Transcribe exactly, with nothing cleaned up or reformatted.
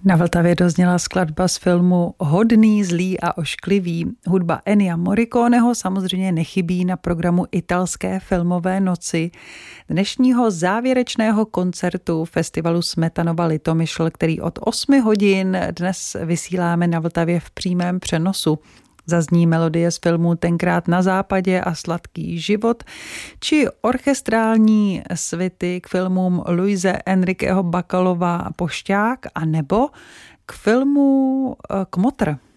Na Vltavě dozněla skladba z filmu Hodný, zlý a ošklivý. Hudba Ennia Morriconeho samozřejmě nechybí na programu italské filmové noci, dnešního závěrečného koncertu festivalu Smetanova Litomyšl, který od osmi hodin dnes vysíláme na Vltavě v přímém přenosu. Zazní melodie z filmů Tenkrát na západě a Sladký život, či orchestrální svity k filmům Luise Enriqueho Bacalova Pošťák a nebo k filmu Kmotr.